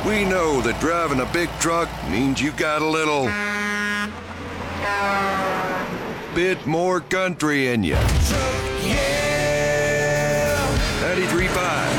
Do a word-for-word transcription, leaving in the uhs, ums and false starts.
We know that driving a big truck means you got a little bit more country in you. Truck, yeah. ninety-three point five